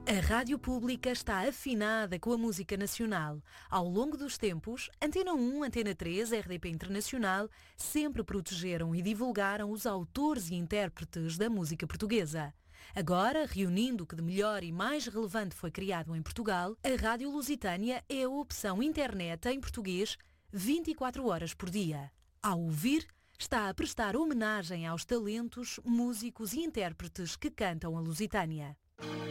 A Rádio Pública está afinada com a música nacional. Ao longo dos tempos, Antena 1, Antena 3, RDP Internacional sempre protegeram e divulgaram os autores e intérpretes da música portuguesa. Agora, reunindo o que de melhor e mais relevante foi criado em Portugal, a Rádio Lusitânia é a opção internet em português 24 horas por dia. Ao ouvir, está a prestar homenagem aos talentos, músicos e intérpretes que cantam a Lusitânia.